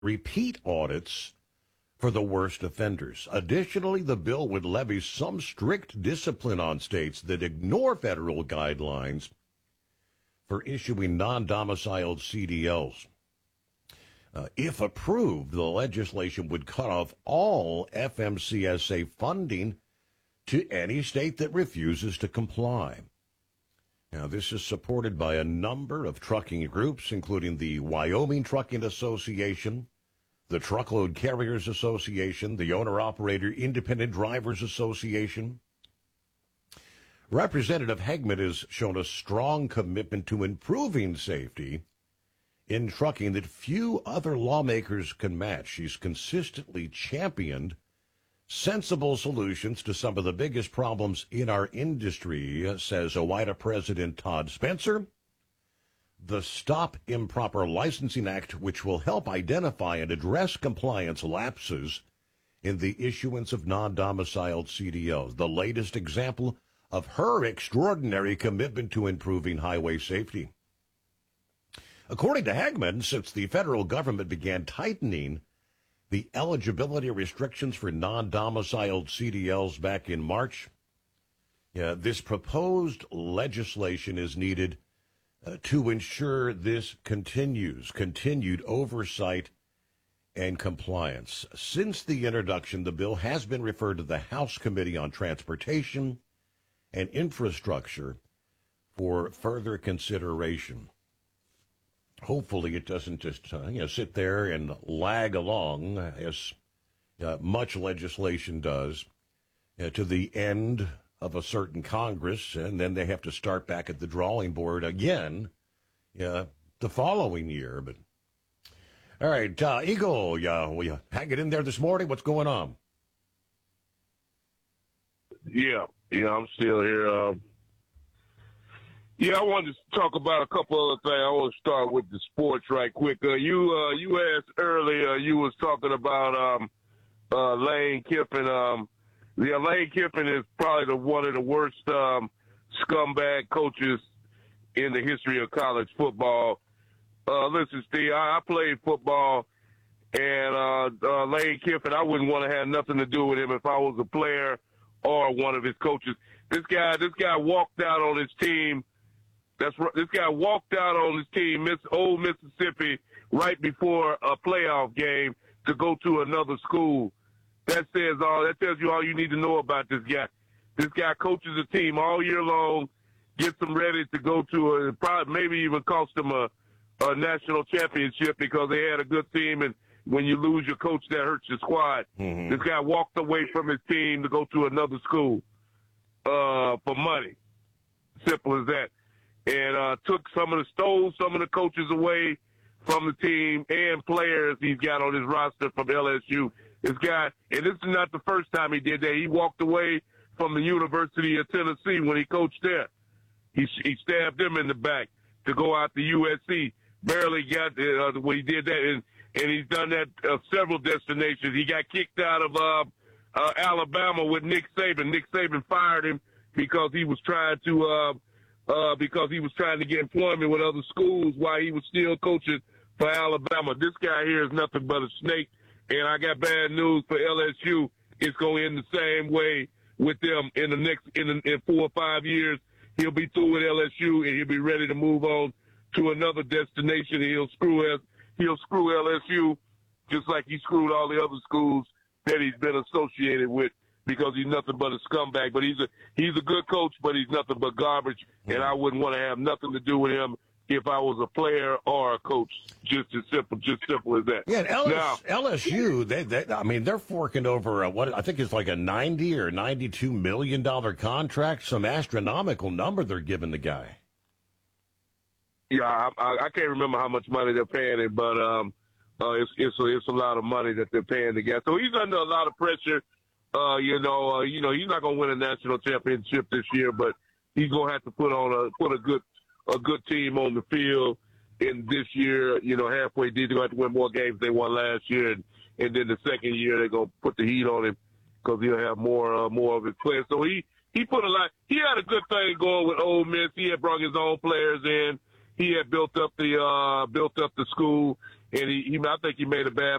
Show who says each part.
Speaker 1: repeat audits for the worst offenders. Additionally, the bill would levy some strict discipline on states that ignore federal guidelines for issuing non-domiciled CDLs. If approved, the legislation would cut off all FMCSA funding to any state that refuses to comply. Now, this is supported by a number of trucking groups, including the Wyoming Trucking Association, the Truckload Carriers Association, the Owner-Operator Independent Drivers Association. Representative Hegman has shown a strong commitment to improving safety in trucking that few other lawmakers can match. She's consistently championed sensible solutions to some of the biggest problems in our industry, says OOIDA President Todd Spencer. The Stop Improper Licensing Act, which will help identify and address compliance lapses in the issuance of non-domiciled CDLs, the latest example of her extraordinary commitment to improving highway safety. According to Hegman, since the federal government began tightening the eligibility restrictions for non-domiciled CDLs back in March, this proposed legislation is needed to ensure this continued oversight and compliance. Since the introduction, the bill has been referred to the House Committee on Transportation and Infrastructure for further consideration. Hopefully it doesn't just sit there and lag along, as much legislation does, to the end of a certain Congress, and then they have to start back at the drawing board again the following year. But all right, Eagle, will you hang it in there this morning? What's going on?
Speaker 2: Yeah, I'm still here. I wanted to talk about a couple other things. I want to start with the sports right quick. You asked earlier, you was talking about Lane Kiffin. Lane Kiffin is probably one of the worst scumbag coaches in the history of college football. Listen, Steve, I played football, and Lane Kiffin, I wouldn't want to have nothing to do with him if I was a player or one of his coaches. This guy walked out on his team. This guy walked out on his team, Old Mississippi, right before a playoff game to go to another school. That tells you all you need to know about this guy. This guy coaches a team all year long, gets them ready to go to probably maybe even cost them a national championship because they had a good team, and when you lose your coach, that hurts your squad. Mm-hmm. This guy walked away from his team to go to another school for money. Simple as that. And stole some of the coaches away from the team and players he's got on his roster from LSU. This guy, and this is not the first time he did that. He walked away from the University of Tennessee when he coached there. He stabbed them in the back to go out to USC. Barely got when he did that, and he's done that several destinations. He got kicked out of Alabama with Nick Saban. Nick Saban fired him because he was trying to get employment with other schools while he was still coaching for Alabama. This guy here is nothing but a snake, and I got bad news for LSU. It's going to end the same way with them in 4 or 5 years. He'll be through with LSU, and he'll be ready to move on to another destination. He'll screw LSU just like he screwed all the other schools that he's been associated with, because he's nothing but a scumbag. But he's a good coach, but he's nothing but garbage, and I wouldn't want to have nothing to do with him if I was a player or a coach. Just simple as that.
Speaker 1: Yeah, LSU, they're forking over what I think is like a $90 or $92 million contract, some astronomical number they're giving the guy.
Speaker 2: Yeah, I can't remember how much money they're paying him, but it's a lot of money that they're paying the guy. So he's under a lot of pressure. He's not going to win a national championship this year, but he's going to have to put a good team on the field in this year. Halfway they're going to have to win more games than they won last year, and then the second year they're going to put the heat on him because he'll have more of his players. So he put a lot. He had a good thing going with Ole Miss. He had brought his own players in. He had built up the school, and I think he made a bad